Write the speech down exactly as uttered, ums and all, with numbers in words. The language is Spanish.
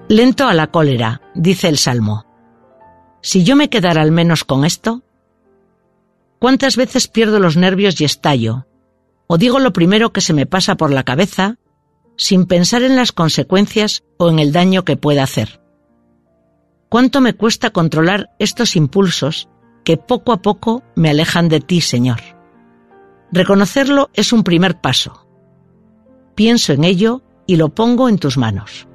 Lento a la cólera, dice el Salmo. Si yo me quedara al menos con esto, ¿cuántas veces pierdo los nervios y estallo? O digo lo primero que se me pasa por la cabeza, sin pensar en las consecuencias o en el daño que pueda hacer. ¿Cuánto me cuesta controlar estos impulsos que poco a poco me alejan de ti, Señor? Reconocerlo es un primer paso. Pienso en ello y lo pongo en tus manos.